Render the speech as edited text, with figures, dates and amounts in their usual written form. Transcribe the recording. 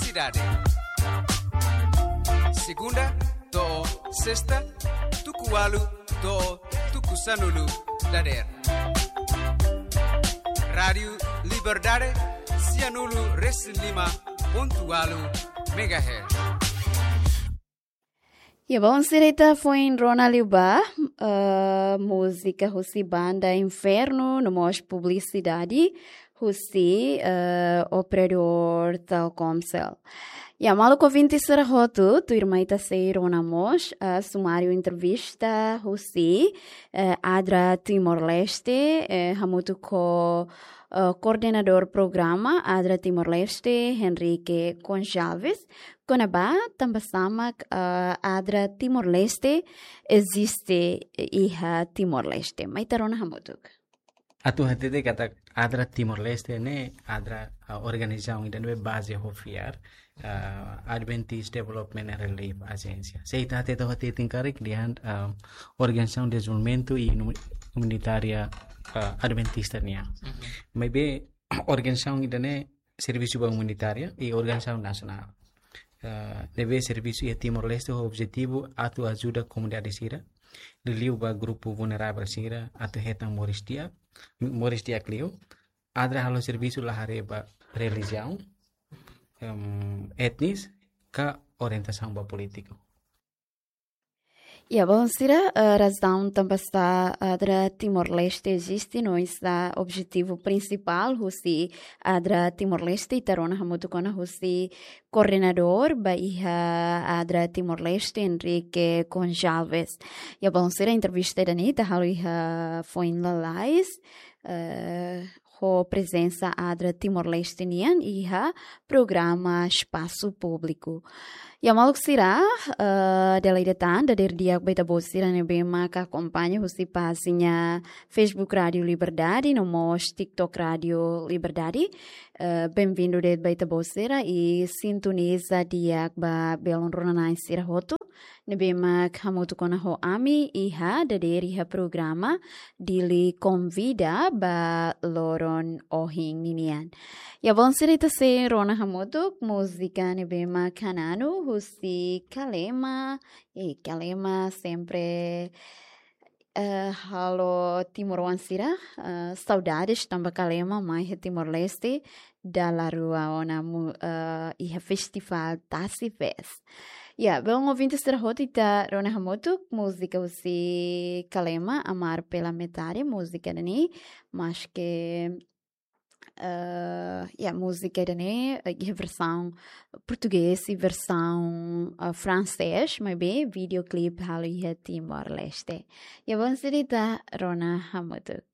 Publicidade. Segunda, do sexta, tukualu, do tukusanulu, dader. Rádio Liberdade, Cianulu, Resilima, pontualu, megahertz. Ya bom, sereta foi em Ronaldo música Russi banda Inferno, no mos publicidade, Russi operador Telkomsel. Ya maluco 20 serahotu, tu irmã ita sei Ronamos, sumário entrevista Russi, Adra Timor-Leste, hamutu ko coordenador programa Adra Timor-Leste, Henrique Gonçalves. Konaba, também Adra Timor-Leste, existe iha Timor-Leste. Mas tarona hamutuk. Atu hatete kata Adra Timor-Leste ne Adra organização ida no base hofiar Adventist Development and Relief Agência. Seita hatete hatete encarik dihan organização de desenvolvimento e humanitária Adventista nia. Mas be organização ida ne serviço humanitária e organização nacional. Deve serviço e Timor-Leste o objetivo atu ajuda a comunidade sira reliu ba grupo vulnerável sira atu hetang Moristia clio adra halo serviço lahare ba religião etnis ka orientação ba político. Ya bom, sira razão também está Adra Timor-Leste existe, não está objetivo principal, Russi Adra Timor-Leste e tarona hamutu kona Russi coordenador ba iha Adra Timor-Leste Henrique Gonçalves. Ya bom, sira entrevista dani tahalo iha foi em Lalais, com presença Adra Timor-Leste nian iha programa Espaço Público. Ya maluk sira dela idetan dadir dia beta bosira ne bema ka acompanha husi página Facebook Rádio Liberdade no mos TikTok Rádio Liberdade. Bem-vindo de beta bosira e sintoniza dia ba belon ronanai sira hotu ne bema hamutu kona ho ami iha dadir iha programa dili convida ba loron ohing ninian. Ya bom sira ita se rona hamutu música ne bema kananu Husi Kalema e Kalema sempre halo Timor Sira saudades também Kalema mais Timor-Leste da la rua ona e festival Tassi Fest. Ya, bom ouvinte será hotita Rona Hamotu música Husi Kalema amar pela metade música dani mas que música dani versão português e versão francês, mas bem videoclipe halo ia Timor-Leste. Ya bom serita Rona Hamutuk.